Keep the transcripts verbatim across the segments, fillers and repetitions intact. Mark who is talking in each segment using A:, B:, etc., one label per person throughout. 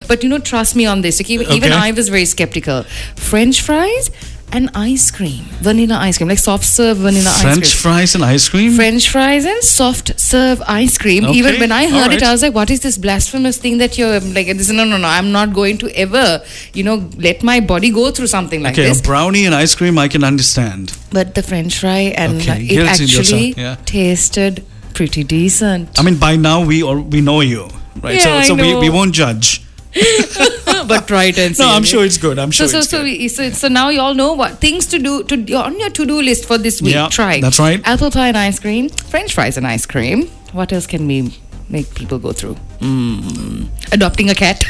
A: But you know, trust me on this. Okay? Even
B: Okay.
A: I was very skeptical. French fries and ice cream, vanilla ice cream, like soft serve vanilla ice
B: French
A: cream.
B: fries and ice cream?
A: French fries and soft serve ice cream.
B: Okay,
A: Even when I heard
B: alright.
A: it, I was like, "What is this blasphemous thing that you're like?" This, no, no, no. I'm not going to ever, you know, let my body go through something like
B: Okay,
A: this.
B: a brownie and ice cream I can understand.
A: But the French fry and
B: Okay,
A: uh, it
B: give it to
A: actually
B: yourself, yeah.
A: tasted pretty decent.
B: I mean, by now we or we know you, right?
A: Yeah,
B: so
A: I
B: so we,
A: know.
B: we won't judge.
A: But try it and see.
B: No, I'm
A: okay?
B: sure it's good. I'm
A: So
B: sure
A: so
B: it's
A: so,
B: good.
A: we, so so now you all know what things to do to on your to do list for this week.
B: Yeah,
A: Try
B: that's right.
A: Apple pie and ice cream, French fries and ice cream. What else can we make people go through? Mm. Adopting a cat.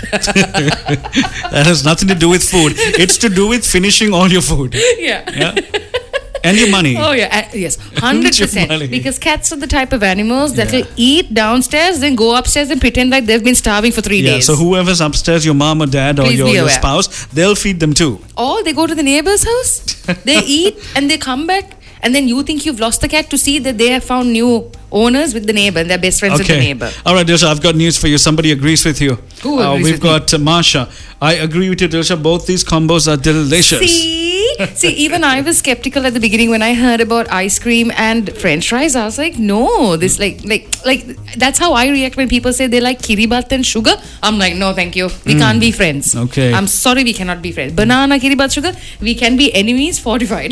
B: That has nothing to do with food. It's to do with finishing all your food.
A: Yeah.
B: Yeah. And your money.
A: Oh yeah, uh, yes, hundred percent.
B: Money.
A: Because cats are the type of animals that
B: Yeah.
A: will eat downstairs, then go upstairs and pretend like they've been starving for three
B: Yeah,
A: days.
B: so whoever's upstairs, your mom or dad or
A: Please
B: your,
A: be
B: your
A: aware.
B: spouse, they'll feed them too.
A: Or they go to the neighbor's house, they eat, and they come back, and then you think you've lost the cat to see that they have found new owners with the neighbor, and they're best friends with the neighbor.
B: All right, Dilsha, I've got news for you. Somebody agrees with you.
A: Who
B: Uh,
A: agrees
B: we've
A: with me?
B: got uh, Marsha. I agree with you, Dilsha. Both these combos are delicious.
A: See, see, even I was skeptical at the beginning when I heard about ice cream and French fries. I was like, no, this like, like, like that's how I react when people say they like kiribat and sugar. I'm like, no, thank you. We can't be friends.
B: Okay.
A: I'm sorry, we cannot be friends. Banana, kiribat, sugar, we can be enemies, fortified.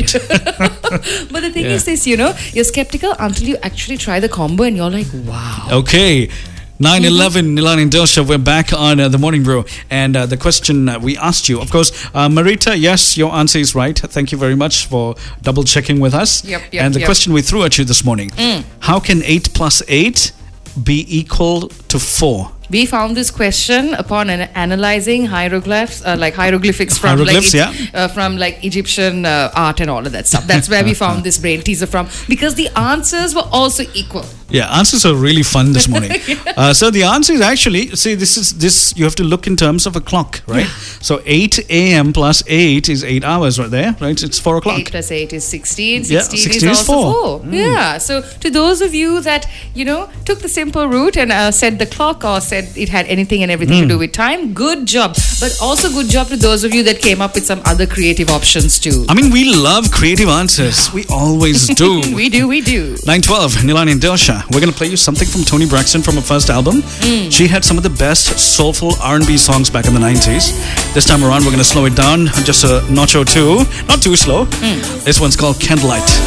A: But the thing
B: Yeah.
A: is this, you know, you're skeptical until you actually try the combo, and you're like, wow.
B: Okay. nine eleven, Nilan and Dilsha, we're back on uh, the Morning Brew. And uh, the question uh, we asked you, of course, uh, Marita, yes, your answer is right. Thank you very much for double checking with us.
A: Yep, yep,
B: and the
A: yep.
B: question we threw at you this morning, how can eight plus eight be equal to four?
A: We found this question upon an analyzing hieroglyphs, uh, like hieroglyphics from
B: Hieroglyphs,
A: like
B: yeah.
A: uh, from like Egyptian uh, art and all of that stuff. That's where we found this brain teaser from, because the answers were also equal.
B: Yeah, answers are really fun this morning. uh, so the answer is actually, see, this is this you have to look in terms of a clock, right? So eight a.m. plus eight is eight hours right there, right? It's four o'clock.
A: Eight plus eight is sixteen.
B: Yeah,
A: Sixteen,
B: sixteen
A: is
B: is
A: also
B: four.
A: four. Yeah. So to those of you that you know took the simple route and uh, said the clock or said it had anything and everything to do with time, good job. But also good job to those of you that came up with some other creative options too.
B: I mean, we love creative answers. We always do.
A: We do, we do.
B: nine twelve, Nilani and Dilsha. We're going to play you something from Toni Braxton from her first album. She had some of the best soulful R and B songs back in the nineties. This time around, we're going to slow it down just a notch or two. Not too slow. This one's called Candlelight.